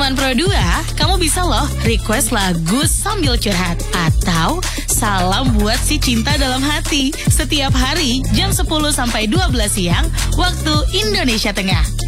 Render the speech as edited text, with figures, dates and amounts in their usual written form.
Sahabat Pro 2, kamu bisa loh request lagu sambil curhat atau salam buat si cinta dalam hati setiap hari jam 10 sampai 12 siang waktu Indonesia Tengah.